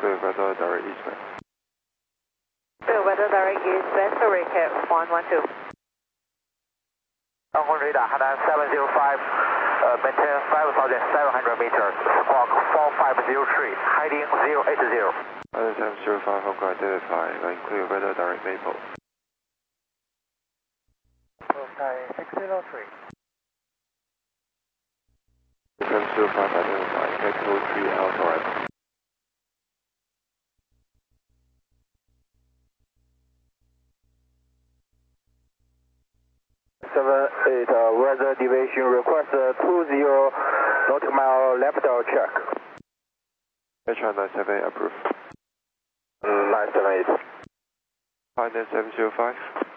Clear weather direct eastwest. Clear weather direct eastwest, recap 112. Downwind radar, Hainan 705, maintain 5,700 meters, squawk 4503, heading 080. Hainan 705, Hong Kong identify, line clear weather direct Maple. Okay, 603. 705 identify, Echo 3 Alpha Echo. 78 weather deviation request 20 nautical mile left check. HR 978 approved. 978. Hainan 705.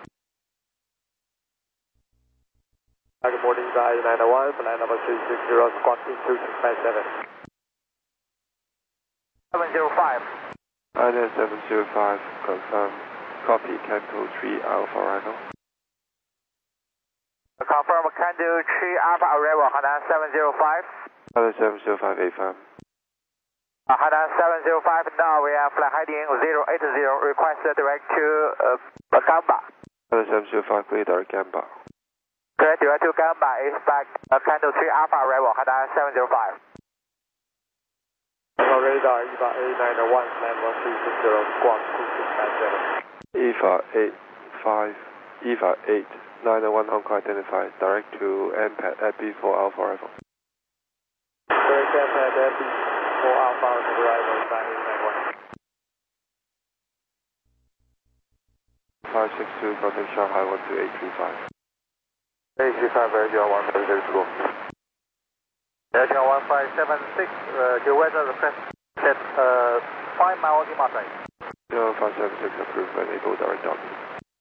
Good morning, guys. 901, flight number 360, squawk into 657. 705. Hainan 705, confirm. Copy, Canto 3 Alpha Rhino. Confirm Canto 3 Alpha arrival, Hainan 705. Hainan 705, affirm. Hainan 705, now we are flight heading 080, request direct to Gamba. Hainan 705, clear direct Gamba. Clear direct to Gamba, expect Canto 3 Alpha arrival, Hainan 705. Radar, EVA A91, landmark 360, squawk 2697. EVA 8, 901 Hong Kong identified, direct to MPAD at B4 Alpha Rifle. Direct MPAD at B4 Alpha arrival, sign 891. 562, contact Shanghai 12835. 835, Air 136. Air 1576, your weather request set 5 mile Lima side. 0576 approved, enable direct docking.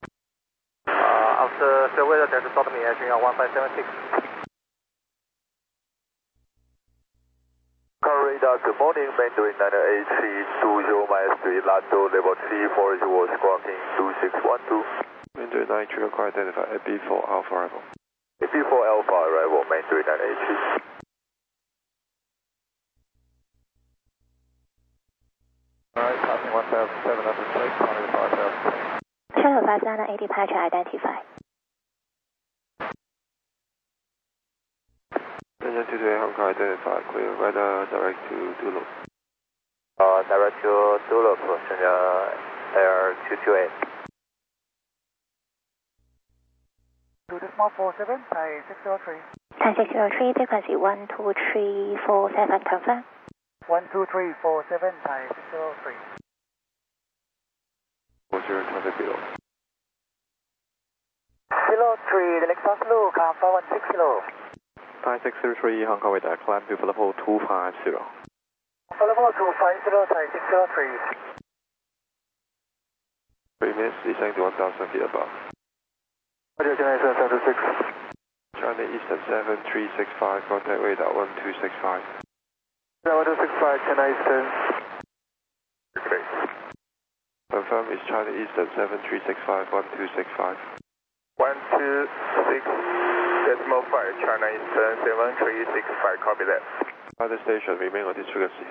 After the weather direct docking, Air 1576. Radar, good morning, Mandarin 983, 20 Lando level 340, squawking 2612. Mandarin 93 Hong Kong identified at B4 Alpha Rifle. B4 Alpha arrival, Mandarin 983. Alright, passing 1,700 place, running 5,000. Shuttle 580 departure identified. Engine 228 Hong Kong identified, clear weather direct to Duluth. Direct to Duluth, Air 228. To the small 47, Thai 603. Thai 603, frequency 12347, confirm. 12347, Thai 603. 40 traffic below. Kilo 3, the next fast loop, confirm 16 kilo. Thai 603 Hong Kong with climb to level 250. Level 250, Thai 603. 3 minutes, descending to 1,000 feet above. Roger, China Eastern 726. China Eastern 7365, contact radar 1265. 1265, China Eastern. Great. Confirm is China Eastern 7365, 1265. 126.5, China Eastern 7365, copy that. Other station remain on this frequency.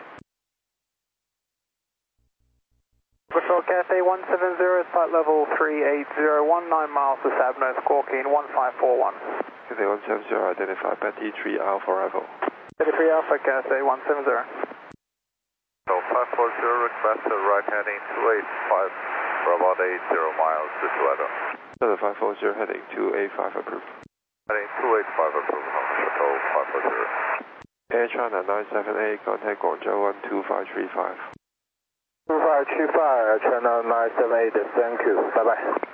Patrol Cathay 170, flight level 380, 19 miles to Sabno, squawking 1541. Cathay 170 identified, Betty 3 Alpha Rifle. Betty 3 Alpha, Cathay 170. So 540, request right heading 285 for about 80 miles to Toledo. Shuttle 540 heading 285 approved. Heading 285 approved, Shuttle 540. Air China 978, contact Guangzhou 12535. 2525, Channel 978, thank you, bye bye.